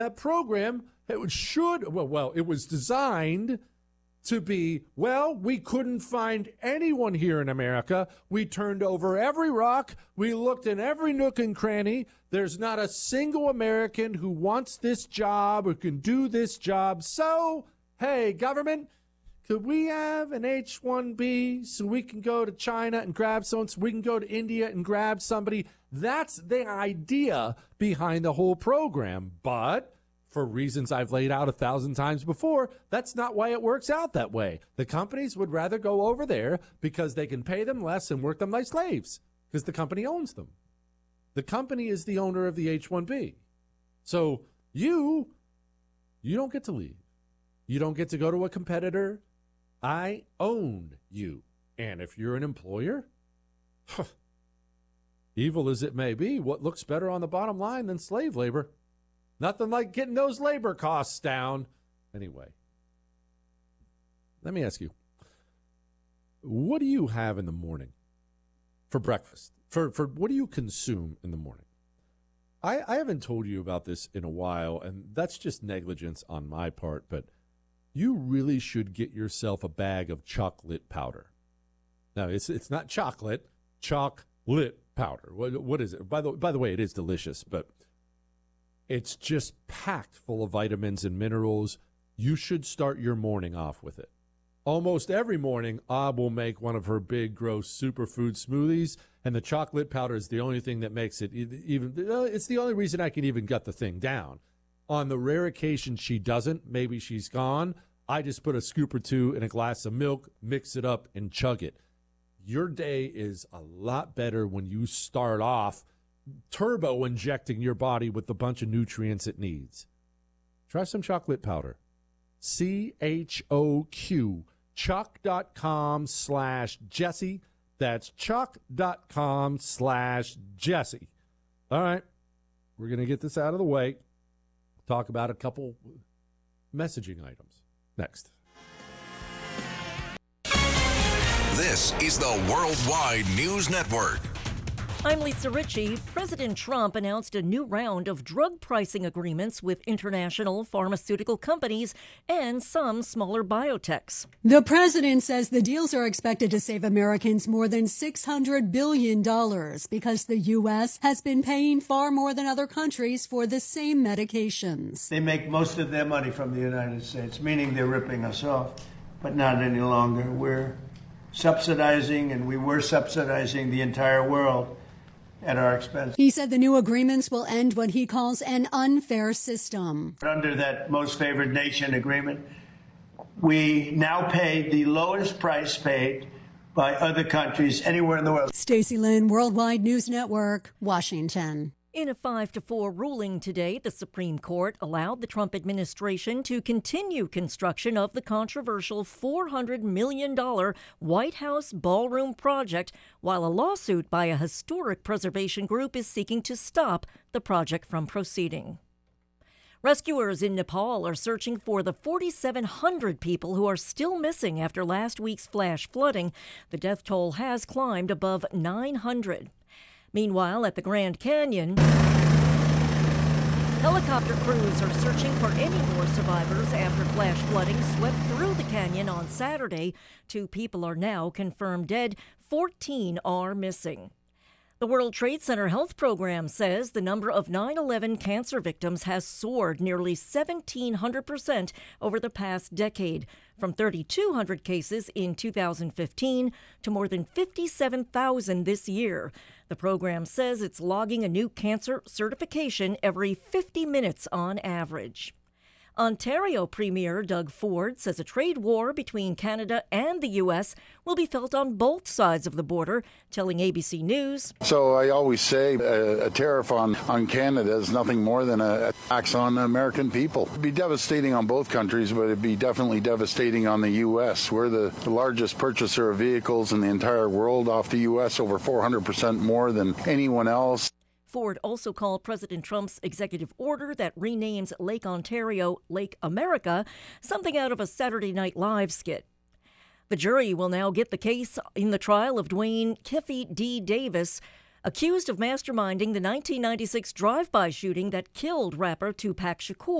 That program, it was designed to be, we couldn't find anyone here in America. We turned over every rock. We looked in every nook and cranny. There's not a single American who wants this job or can do this job. So, hey, government, could we have an H-1B so we can go to China and grab someone, so we can go to India and grab somebody? That's the idea behind the whole program. But for reasons I've laid out 1,000 times before, that's not why it works out that way. The companies would rather go over there because they can pay them less and work them like slaves because the company owns them. The company is the owner of the H-1B. So you don't get to leave. You don't get to go to a competitor. I own you. And if you're an employer, evil as it may be, what looks better on the bottom line than slave labor? Nothing like getting those labor costs down. Anyway, let me ask you, what do you have in the morning for breakfast? For what do you consume in the morning? I haven't told you about this in a while, and that's just negligence on my part, but you really should get yourself a bag of chocolate powder. Now, it's not chocolate powder. What is it? By the way, it is delicious, but it's just packed full of vitamins and minerals. You should start your morning off with it. Almost every morning, Ab will make one of her big, gross superfood smoothies, and the chocolate powder is the only thing that makes it even. It's the only reason I can even gut the thing down. On the rare occasion she doesn't, maybe she's gone, I just put a scoop or two in a glass of milk, mix it up, and chug it. Your day is a lot better when you start off turbo injecting your body with the bunch of nutrients it needs. Try some chocolate powder. CHOQ. Chuck.com/Jesse. That's Chuck.com/Jesse. All right. We're going to get this out of the way. Talk about a couple messaging items next. This is the Worldwide News Network. I'm Lisa Ritchie. President Trump announced a new round of drug pricing agreements with international pharmaceutical companies and some smaller biotechs. The president says the deals are expected to save Americans more than $600 billion because the U.S. has been paying far more than other countries for the same medications. They make most of their money from the United States, meaning they're ripping us off, but not any longer. We're subsidizing, and we were subsidizing the entire world at our expense. He said the new agreements will end what he calls an unfair system. Under that most favored nation agreement, we now pay the lowest price paid by other countries anywhere in the world. Stacey Lynn, Worldwide News Network, Washington. In a 5-4 ruling today, the Supreme Court allowed the Trump administration to continue construction of the controversial $400 million White House ballroom project, while a lawsuit by a historic preservation group is seeking to stop the project from proceeding. Rescuers in Nepal are searching for the 4,700 people who are still missing after last week's flash flooding. The death toll has climbed above 900. Meanwhile, at the Grand Canyon, helicopter crews are searching for any more survivors after flash flooding swept through the canyon on Saturday. 2 people are now confirmed dead. 14 are missing. The World Trade Center Health Program says the number of 9/11 cancer victims has soared nearly 1,700% over the past decade, from 3,200 cases in 2015 to more than 57,000 this year. The program says it's logging a new cancer certification every 50 minutes on average. Ontario Premier Doug Ford says a trade war between Canada and the U.S. will be felt on both sides of the border, telling ABC News. So I always say a tariff on Canada is nothing more than a tax on the American people. It'd be devastating on both countries, but it'd be definitely devastating on the U.S. We're the largest purchaser of vehicles in the entire world off the U.S., over 400% more than anyone else. Ford also called President Trump's executive order that renames Lake Ontario Lake America something out of a Saturday Night Live skit. The jury will now get the case in the trial of Dwayne Kiffy D. Davis. accused of masterminding the 1996 drive-by shooting that killed rapper Tupac Shakur.